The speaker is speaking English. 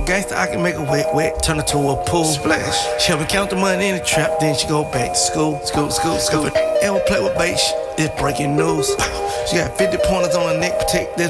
gangster, I can make her wet, wet, turn her to a pool. Splash. She help me count the money in the trap, then she go back to school. If an ever play with bait, it's breaking news. She got 50 pointers on her neck, protect this